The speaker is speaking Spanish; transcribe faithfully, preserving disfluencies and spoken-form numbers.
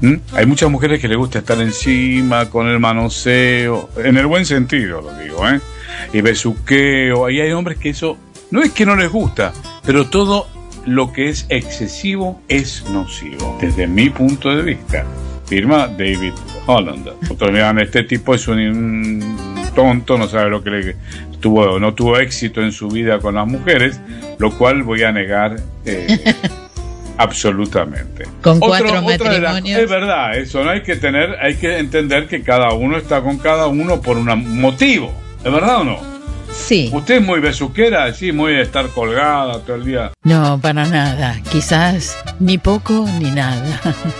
¿Mm? Hay muchas mujeres que les gusta estar encima, con el manoseo, en el buen sentido lo digo, ¿eh? Y besuqueo, y hay hombres que eso, no es que no les gusta, pero todo lo que es excesivo es nocivo, desde mi punto de vista. Firma David Hollander. Otros dirán, este tipo es un tonto, no sabe lo que le tuvo, no tuvo éxito en su vida con las mujeres, lo cual voy a negar eh, absolutamente. Con Otro, cuatro otra de las- matrimonios. es verdad, eso no hay que tener, hay que entender que cada uno está con cada uno por un motivo, ¿es verdad o no? Sí. Usted es muy besuquera, sí, muy de estar colgada todo el día. No, para nada. Quizás ni poco ni nada.